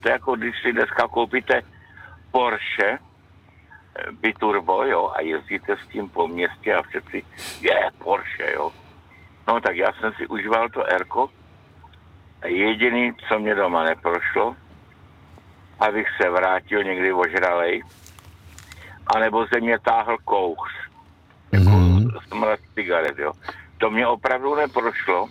To je jako když si dneska koupíte Porsche biturbo, jo, a jezdíte s tím po městě a přeci je Porsche, jo. No tak já jsem si užíval to Erko. Jediný, co mě doma neprošlo, abych se vrátil někdy ožralej, anebo ze mě táhl kouř. Jako smrad cigaret, jo. To mě opravdu neprošlo.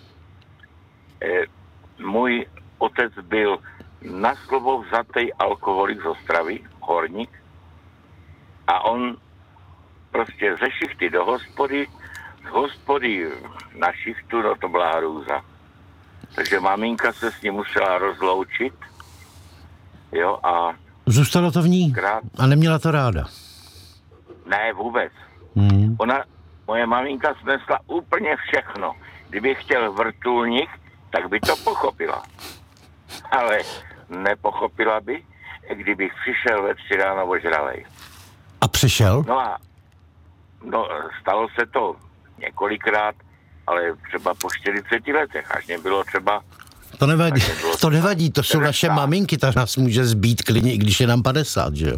Můj otec byl na slovo vzatý alkoholik z Ostravy, horník, a on prostě ze šichty do hospody, z hospody na šichtu, no to byla hrůza. Takže maminka se s ním musela rozloučit, jo, a... Zůstalo to v ní a neměla to ráda? Ne, vůbec. Moje maminka snesla úplně všechno. Kdyby chtěl vrtulník, tak by to pochopila. Ale nepochopila by, kdybych přišel ve 3 ráno ožralej. A přišel? No, stalo se to několikrát, ale třeba po 40 letech, až mě bylo třeba... To nevadí, to jsou naše maminky, ta nás může zbít klidně, i když je nám 50, že jo?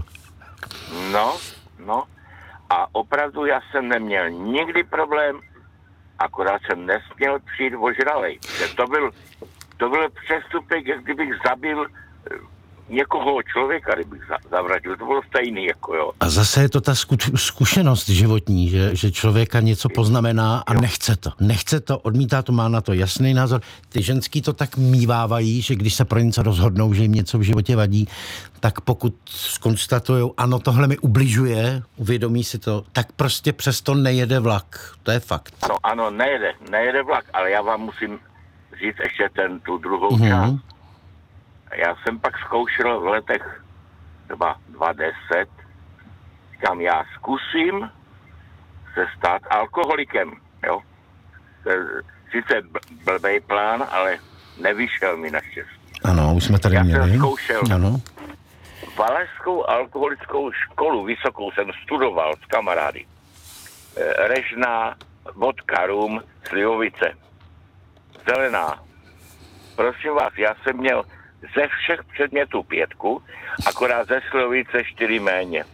No. A opravdu já jsem neměl nikdy problém, akorát jsem nesměl přijít ožralej. To byl přestupek, jak kdybych zabil někoho člověka, kdybych zavraždil. To bylo stejný, jako jo. A zase je to ta zkušenost životní, že člověka něco poznamená a nechce to, odmítá to, má na to jasný názor. Ty ženský to tak mívávají, že když se pro něco rozhodnou, že jim něco v životě vadí, tak pokud zkonstatujou, ano, tohle mi ubližuje, uvědomí si to, tak prostě přesto nejede vlak. To je fakt. No ano, nejede vlak, ale já vám musím říct ještě tu druhou část. Já jsem pak zkoušel v letech třeba 2010, říkám, já zkusím se stát alkoholikem, jo. To je sice blbej plán, ale nevyšel mi naštěstí. Ano, už jsme tady měli. Já jsem zkoušel Valašskou alkoholickou školu vysokou, jsem studoval s kamarády. Režná, vodka, rum, slivovice, zelená. Prosím vás, já jsem měl ze všech předmětů 5, akorát ze slivovice 4 méně.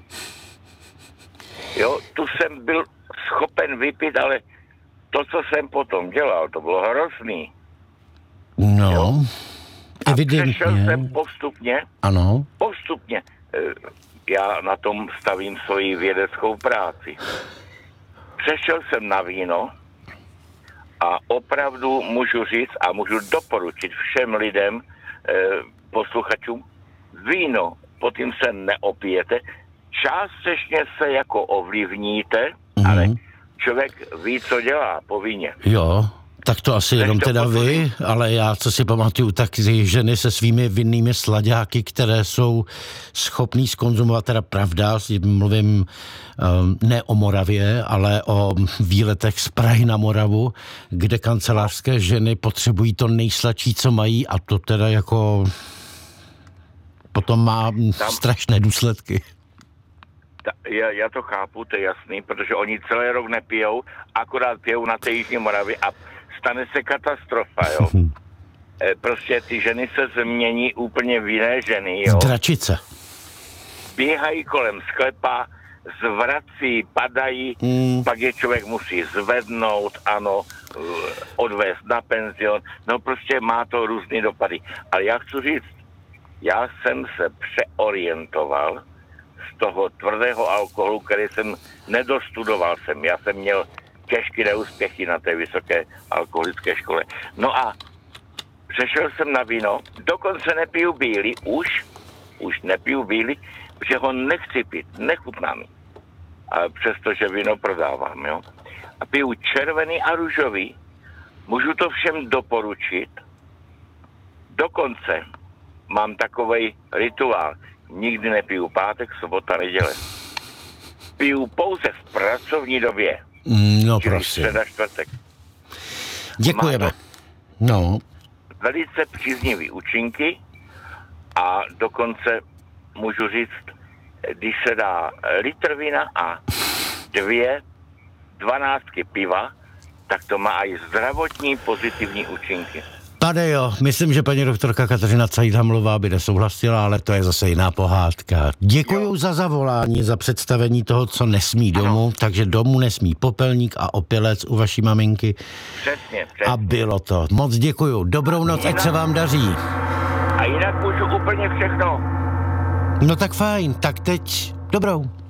Jo, tu jsem byl schopen vypít, ale to, co jsem potom dělal, to bylo hrozný. No, jo? A evidentně. přešel jsem postupně. Ano. Postupně. Já na tom stavím svoji vědeckou práci. Přešel jsem na víno a opravdu můžu říct a můžu doporučit všem lidem, posluchačům, víno, potom se neopijete, částečně se jako ovlivníte, ale člověk ví, co dělá po víně. Jo, tak to asi jenom teda vy, ale já, co si pamatuju, tak ty ženy se svými vinnými slaďáky, které jsou schopný zkonzumovat, teda pravda, mluvím ne o Moravě, ale o výletech z Prahy na Moravu, kde kancelářské ženy potřebují to nejsladší, co mají, a to teda jako potom má strašné důsledky. Já to chápu, to je jasný, protože oni celý rok nepijou, akorát pijou na té Jižní Moravě a stane se katastrofa, jo. Prostě ty ženy se změní úplně v jiné ženy, jo. Dračice. Běhají kolem sklepa, zvrací, padají, pak je člověk musí zvednout, ano, odvést na penzion, no prostě má to různý dopady. Ale já chci říct, já jsem se přeorientoval z toho tvrdého alkoholu, který jsem nedostudoval jsem. Já jsem měl těžké neúspěchy na té vysoké alkoholické škole. No a přešel jsem na víno, dokonce nepiju bílý, už nepiju bílý, protože ho nechci pít, nechutná mi. A přestože víno prodávám, jo. A piju červený a růžový, můžu to všem doporučit. Dokonce mám takovej rituál, nikdy nepiju pátek, sobota, neděle. Piju pouze v pracovní době. No čili prosím. středa, čtvrtek. Děkujeme. No. Velice příznivý účinky a dokonce můžu říct, když se dá litr vína a 12 piva, tak to má i zdravotní pozitivní účinky. Pane jo, myslím, že paní doktorka Kateřina Cajdhamlová by nesouhlasila, ale to je zase jiná pohádka. Děkuju za zavolání, za představení toho, co nesmí domů, takže domů nesmí popelník a opilec u vaší maminky. Přesně. A bylo to. Moc děkuju. Dobrou noc, ať se vám daří. A jinak můžu úplně všechno. No tak fajn, tak teď dobrou.